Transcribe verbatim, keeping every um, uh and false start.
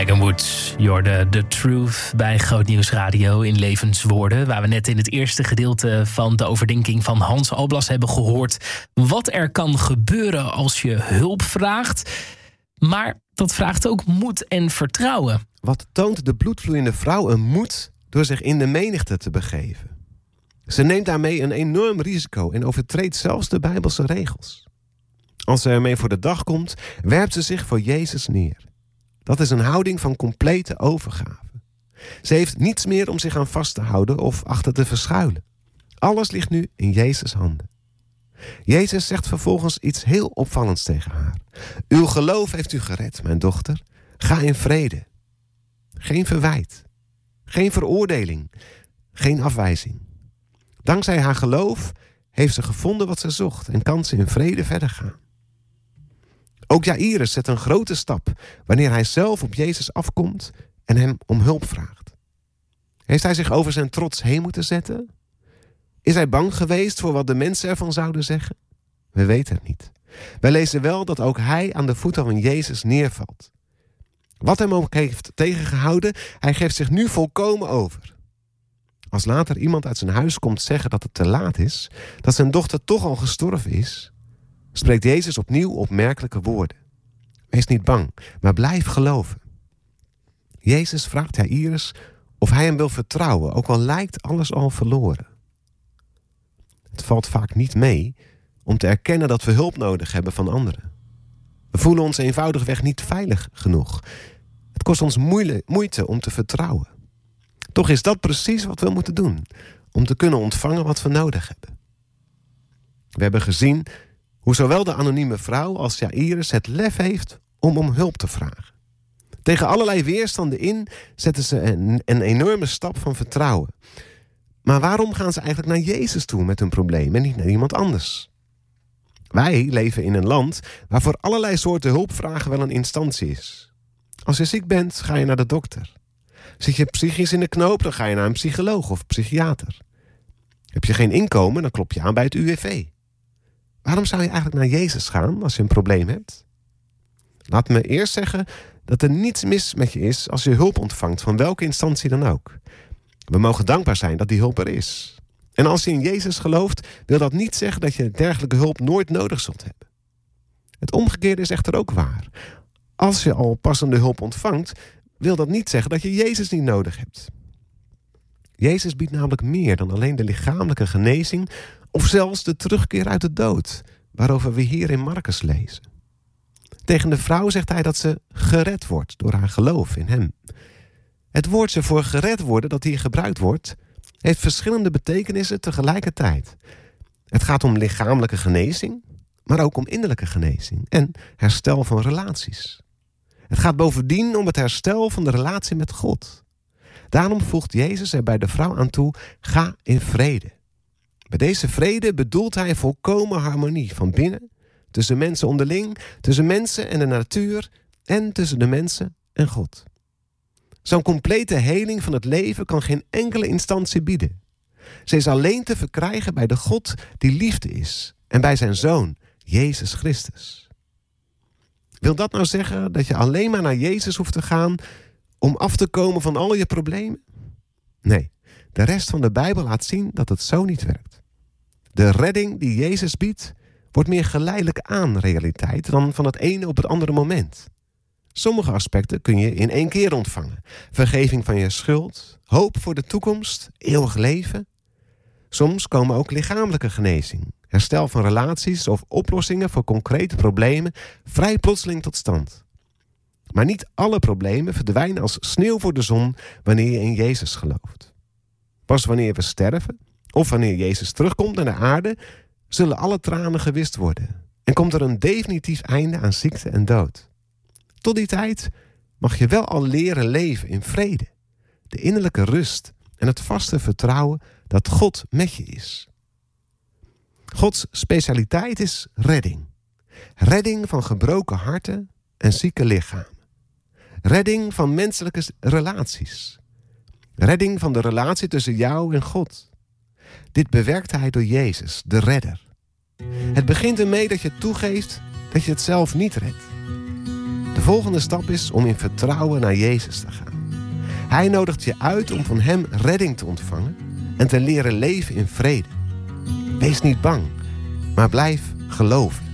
Megan Woods, you're the, the truth bij Groot Nieuws Radio in Levenswoorden. Waar we net in het eerste gedeelte van de overdenking van Hans Alblas hebben gehoord wat er kan gebeuren als je hulp vraagt. Maar dat vraagt ook moed en vertrouwen. Wat toont de bloedvloeiende vrouw een moed door zich in de menigte te begeven? Ze neemt daarmee een enorm risico en overtreedt zelfs de Bijbelse regels. Als ze ermee voor de dag komt, werpt ze zich voor Jezus neer. Dat is een houding van complete overgave. Ze heeft niets meer om zich aan vast te houden of achter te verschuilen. Alles ligt nu in Jezus' handen. Jezus zegt vervolgens iets heel opvallends tegen haar. Uw geloof heeft u gered, mijn dochter. Ga in vrede. Geen verwijt. Geen veroordeling. Geen afwijzing. Dankzij haar geloof heeft ze gevonden wat ze zocht en kan ze in vrede verder gaan. Ook Jairus zet een grote stap wanneer hij zelf op Jezus afkomt en hem om hulp vraagt. Heeft hij zich over zijn trots heen moeten zetten? Is hij bang geweest voor wat de mensen ervan zouden zeggen? We weten het niet. Wij lezen wel dat ook hij aan de voeten van Jezus neervalt. Wat hem ook heeft tegengehouden, hij geeft zich nu volkomen over. Als later iemand uit zijn huis komt zeggen dat het te laat is, dat zijn dochter toch al gestorven is, spreekt Jezus opnieuw opmerkelijke woorden. Wees niet bang, maar blijf geloven. Jezus vraagt Jairus of hij hem wil vertrouwen, ook al lijkt alles al verloren. Het valt vaak niet mee om te erkennen dat we hulp nodig hebben van anderen. We voelen ons eenvoudigweg niet veilig genoeg. Het kost ons moeite om te vertrouwen. Toch is dat precies wat we moeten doen, om te kunnen ontvangen wat we nodig hebben. We hebben gezien hoe zowel de anonieme vrouw als Jairus het lef heeft om om hulp te vragen. Tegen allerlei weerstanden in zetten ze een, een enorme stap van vertrouwen. Maar waarom gaan ze eigenlijk naar Jezus toe met hun probleem en niet naar iemand anders? Wij leven in een land waar voor allerlei soorten hulpvragen wel een instantie is. Als je ziek bent, ga je naar de dokter. Zit je psychisch in de knoop, dan ga je naar een psycholoog of psychiater. Heb je geen inkomen, dan klop je aan bij het U W V. Waarom zou je eigenlijk naar Jezus gaan als je een probleem hebt? Laat me eerst zeggen dat er niets mis met je is als je hulp ontvangt van welke instantie dan ook. We mogen dankbaar zijn dat die hulp er is. En als je in Jezus gelooft, wil dat niet zeggen dat je dergelijke hulp nooit nodig zult hebben. Het omgekeerde is echter ook waar. Als je al passende hulp ontvangt, wil dat niet zeggen dat je Jezus niet nodig hebt. Jezus biedt namelijk meer dan alleen de lichamelijke genezing of zelfs de terugkeer uit de dood, waarover we hier in Markus lezen. Tegen de vrouw zegt hij dat ze gered wordt door haar geloof in hem. Het woordje voor gered worden dat hier gebruikt wordt, heeft verschillende betekenissen tegelijkertijd. Het gaat om lichamelijke genezing, maar ook om innerlijke genezing en herstel van relaties. Het gaat bovendien om het herstel van de relatie met God. Daarom voegt Jezus er bij de vrouw aan toe, ga in vrede. Bij deze vrede bedoelt hij volkomen harmonie van binnen, tussen mensen onderling, tussen mensen en de natuur en tussen de mensen en God. Zo'n complete heling van het leven kan geen enkele instantie bieden. Ze is alleen te verkrijgen bij de God die liefde is en bij zijn Zoon, Jezus Christus. Wil dat nou zeggen dat je alleen maar naar Jezus hoeft te gaan om af te komen van al je problemen? Nee, de rest van de Bijbel laat zien dat het zo niet werkt. De redding die Jezus biedt, wordt meer geleidelijk aan realiteit dan van het ene op het andere moment. Sommige aspecten kun je in één keer ontvangen. Vergeving van je schuld, hoop voor de toekomst, eeuwig leven. Soms komen ook lichamelijke genezing, herstel van relaties of oplossingen voor concrete problemen vrij plotseling tot stand. Maar niet alle problemen verdwijnen als sneeuw voor de zon wanneer je in Jezus gelooft. Pas wanneer we sterven, of wanneer Jezus terugkomt naar de aarde, zullen alle tranen gewist worden en komt er een definitief einde aan ziekte en dood. Tot die tijd mag je wel al leren leven in vrede, de innerlijke rust en het vaste vertrouwen dat God met je is. Gods specialiteit is redding. Redding van gebroken harten en zieke lichamen. Redding van menselijke relaties. Redding van de relatie tussen jou en God. Dit bewerkt hij door Jezus, de redder. Het begint ermee dat je toegeeft dat je het zelf niet redt. De De volgende stap is om in vertrouwen naar Jezus te gaan. Hij nodigt je uit om van hem redding te ontvangen en te leren leven in vrede. Wees niet bang, maar blijf geloven.